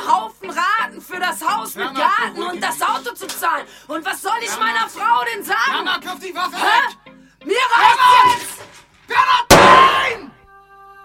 Haufen Raten für das Haus mit Garten und das Auto zu zahlen. Und was soll ich meiner Frau denn sagen? Mama, kauf die Waffe Hä? weg!